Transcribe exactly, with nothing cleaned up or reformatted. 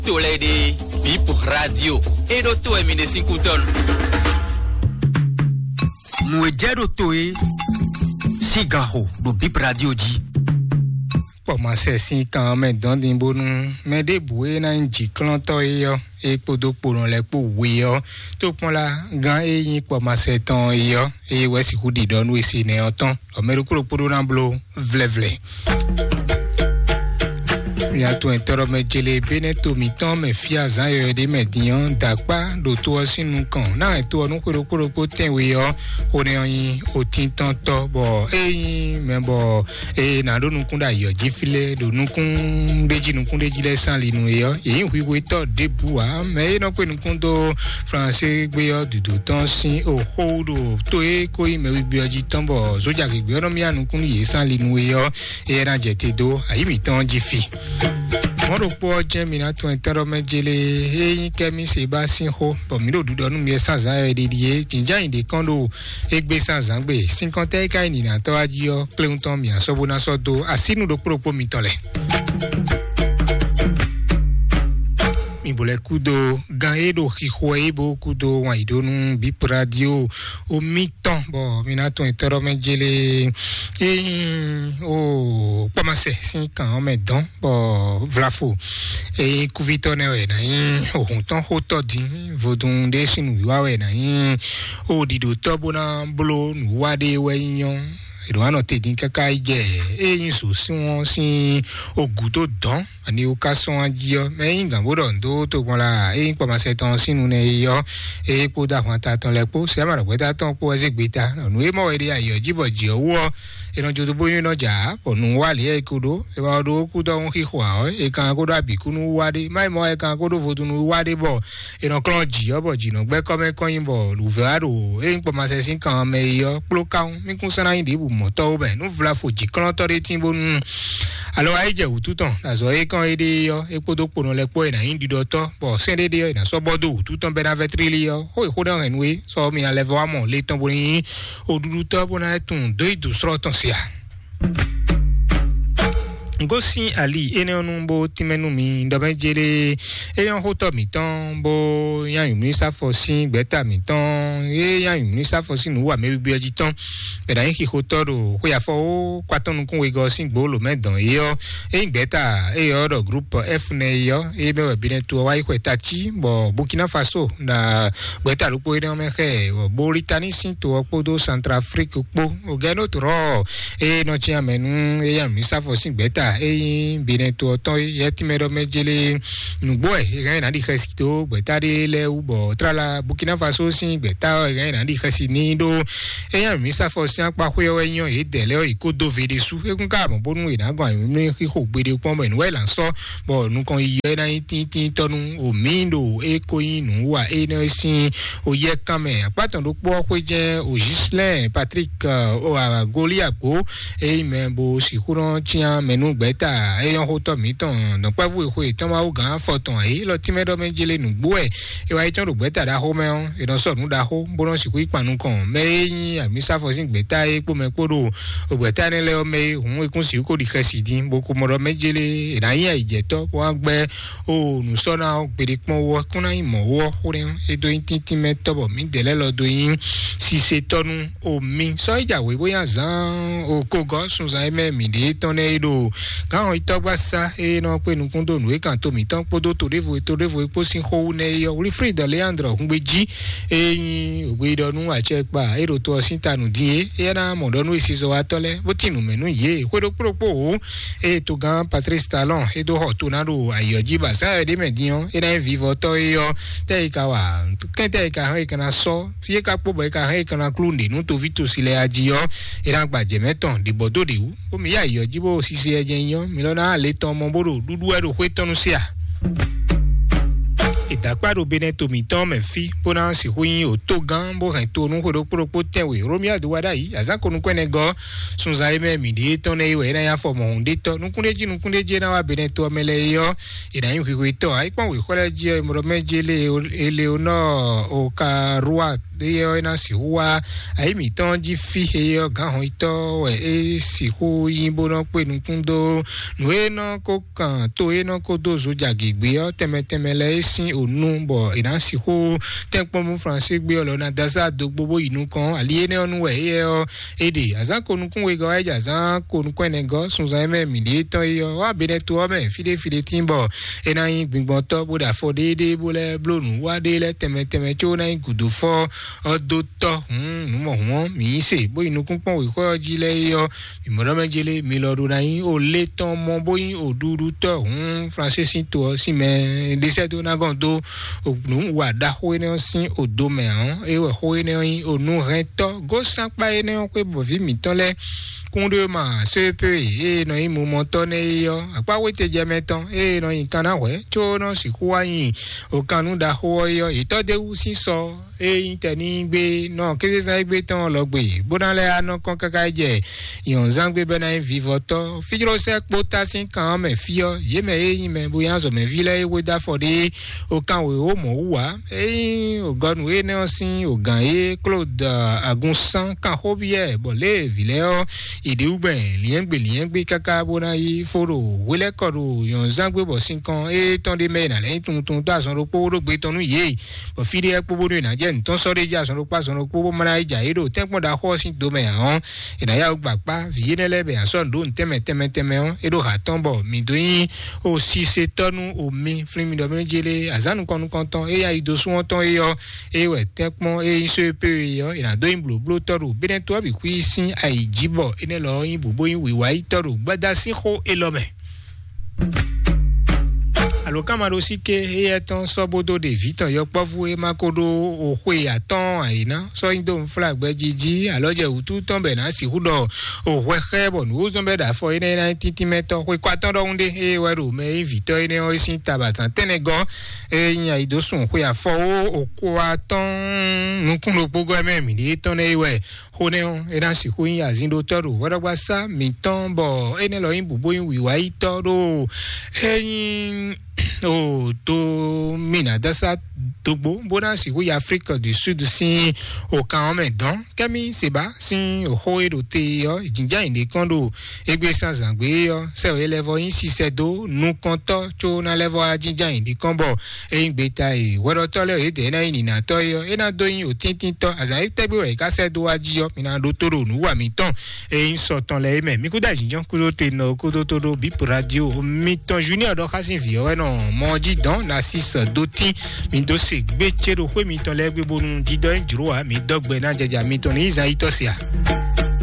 Tolede Bip Radio et d'auto emine cinco ton. Mouedjero toe Sigaro do Bip Radio di. Poma se sin kan me don din bonu me de boué na nji klonto yo e podo poron le po we yo to pon la gan e yin poma se ton yo e we si ku di don we si ne oton o me ko podo na blo vle vle. Ya to entoro me jele beneto mi ton me fia zan yo de me dion dakpa do to sinu kan na to nu ko ko ko ten we yo o ne yin o tin ton to bo e yin me bo e na do nu kun da yo jifile do nu kun beji nu kun de jile san li nu yo yin wi we to de bua me no pe nu kun do français gbe yo du do ton sin o ho do to e ko yin me wi bi oji ton bo soja ke gbe no mi anu kun yi san li nu yo e ran jete do ayi mi ton jifi. Moro po jemina to entero mejele eyin kemi se ba sin ho bo mi do dudo nu mi sanzan e dedie jinja inde kondo egbe sanzan gbe cinquante kai ni na to ajio pleunton mi asobo na sodo asinu do propo mi tole. Mi bole kudo gaedo hihoe bo kudo waido nu Bip Radio o miton bo minato entero mejele e o pomase sin kan o medon bo vlafo e kuvito ne we na yin o hunton hoto din vodun de sinu wa we na yin o dido tobo na blo nu wade we yin ìròhánà tèdín kẹ́kẹ́ jẹ́ èyí sò sí wọn sí ògùn tó dán àní ó ká sán jíọ́ mẹ́yìn gàmbódò ń tó tó pọn la èyí pọ̀ máa ṣe tán sínú ní yọ èyí kó dàpọ̀ ta tán lẹ́pọ̀ sẹ́mọ̀rọ̀ pẹ́ta tán pọ̀ ẹsẹ̀ gbé ta ọ̀nù èmọ̀ ẹ̀dẹ̀ ayọ̀ jíbọ̀ jì ọwọ́ ìrànjò tó bóyún náà jà pọ̀nù wàlẹ̀ ẹ̀ kodo ìwà ọdún kú tó ń kíkọ́ àwọn ẹ̀kan kodo àbíkúnú wádé máìmọ̀ ẹ̀kan kodo fòtúnú wádé bọ̀ ìrànkàn jì ọbọ̀ jìnà gbẹ́kọ́mẹ́kọ́yìn bọ̀ lùfẹ́àrò èyí pọ̀ máa ṣe sí kan mẹ́yọ plokáwọn míkún sánáyìn dìbò mọ́tọ́ ọbẹ̀ nù fúlà fòjì kọ́ńtọ́rẹ́ tí ń bónú alo aije ututon nazo e kan ede yo epo do pono le po ina indi do to bo sende de yo ina so bodo ututon be na vetrili yo ho e khodan enwe so mi na levo amo le ton boni odudu to bona tun do idu sroton sia Ngosi Ali ene onumbo timenu mi ndobe jere eyan hoto mi ton bo yan yumi safosin gbeta mi ton e yan yumi safosin nu wa me bi oji ton beda yin ki hoto ro ko ya fo kwatonu kun we go sin gbo lo medan e yo e gbeta e yo do group F ne yo e be we bi ne to wa iko tachi bo Burkina Faso na gbeta lo po ene o me ke bo ritani sin to opodo Centrafrique po o geno to ro e no chi amenu e yan yumi safosin gbeta eyin bine to ton yeti mero mejele nugbo e ran na di khasito gbetade le ubo trala Burkina Faso sin gbeta e ran na di khasini do eyan mi safo sin pa ko yo eyan e dele o ikodo vede su ekun ka mo bonu e na gan mi ki ko gbede pon mo enwe lan so bo nu kan iye na tin tin tonu o mindo e ko yin wa e na sin o ye kan me apatan do po ko je o Gislin Patrick o Goliath e me bo si kuran tian menu gbeta eyan hoto mi ton don pa vu e ton ma o gan foton e lo ti medo menjele nugbo e e wa itan gbeta da ho meon e don so nu da ho bo don si ku ipanu kan meyin ami safosin gbeta e po me podo o gbeta ni le o me hun ikun si ko di khasi din bo ko moro menjele e na yin ijeto wa gbe o nu so na o pere pon wo kuna imo wo ore e do tin tin meto bo mi dele lo do yin si se tonu o mi so ijawe boya zan o ko go sun za me mi de ton e do kan itogba sa e no pe nu kun do nu e kan to mi tan podo to revo to revo epo sin ho ne yo Wilfred Leandro ngbeji eyin ogbe donu achepa ero to sin tanu die e na mo donu isiso wa tole bo tinu menu ye kwedo propo e to gan Patrice Talon e do ho to na do ayoji ba sa de medion e na vivo to yo te ka wa kete ka he kana so fie ka po be ka he kana klunde nu to vito sile ajio e na gbaje meton de bodo de u o mi ya ayoji bo sise ejen yo milona le ton mo boro dudu e do kwetonu sia ìdàgbàdo bene tomitan me fi pona si huyin o to gan bo ren to nu ko pro po tenwe romia do wada yi azan ko nu kwene go sunza eme mi de ton ne we na ya fo mo hunde to nu kunde ji nu kunde je na wa bene to mele yo ida yin kwi to ai pon we ko le je mo mejele ele ona o ka rua de yo ina si wa ai mi ton ji fi he yo gan ho ito we e si ho yin bo no pe nu kundo nu e no ko kan to e no ko do zo jagigbe yo teme teme le sin onu bo ina si ho tempo mu français gbe lo na dasa do gbogbo inu kan ali ene onu we ye yo ede azan ko nu kun we go eja azan ko nu kwene go sun za me mi de ton yo wa bene to o me fide fide timbo ena yin gbingbon to bo da fo dede bo le blonu wa de le teme teme cho na yin gudo fo odo to hmm nu mo won mi se bo inu kun pon we ko ji le yo mi mo do mejele mi lo do na yin o le ton mo bo yin oduru to hmm français sin to si me de se do na gon do o nu wa da ho ene sin odo me han e we ho ene yin o nu ren to go san pa ene on pe bo vi mi ton le kunde ma se pe e no yin mo mo to ne yo apa we te je meton e no yin kana we cho no si ku wa yin o kanu da ho yo ito de u si so e yin te ni gbe no ke se san gbe ton lo gbe bo dan le ano kon kaka je yon zan gbe be na vivo to fijro se pota sin kan me fio ye me e yin me bo yan so me vile we da for de o kan we o mo wa e o gon we ne sin o gan e Claude Agunsan kan ho bien bo le vile o ide ugben lien gbe lien gbe kaka bona yi foro wele kodo yon zangbe bo sin kan e ton de me na le tun tun ta son ro po ro gbe tonu ye bo fi de po bo na je nton so de ja son ro pa son ro po bo mara ija ero tenpon da ho sin do me han ina ya gba pa vie ne lebe ason do nteme teme teme on ero ha ton bo mi do yin o si se tonu o mi flimi do me jele azanu konu konton e ya ido sun ton e yo e we tenpon e se pe yo ina do yin blo blo toru bene to bi kwi sin ai jibo ene lo yin bubo yin wiwa itoru gbada si ho elome alo kamaro sike e eton sobodo de vitan yo povu e makodo o hwe aton aina so indo flag gbe jiji aloje utu ton be na si hudo o hwe khebo nu zo be da fo ine na titimeto hwe kwaton do unde e weru me vito ine o sin tabatan tenego e yin aido sun hwe afo o ko aton nu kun lo pogo me mi ni ton e we hone on e na si hu yin azindo toru wodogba sa mi ton bo ene lo yin bubo yin wiwa itoru eyin o to mina dasa togbo bona si hu Afrique du Sud si o kan me don kemi seba si o ho ero te yo jinja inde kondo egbe sansan gbe yo se o level yin si sedo nu konto cho na level jinja inde kombo e gbe ta e wodo to le e de na yin na to yo e na do yin o tintin to azan tegbe we ka sedo aji yo mina do toro nu wa mi ton e yin so ton le me mi ku da jinjan ku do te no ku do to do bi radio mi ton junior do kasin vi o no moji don na six doti mi do se gbe chero hwe mi ton le gbe bonu dido enjuro mi dogbe na jaja mi ton ni izan itosia.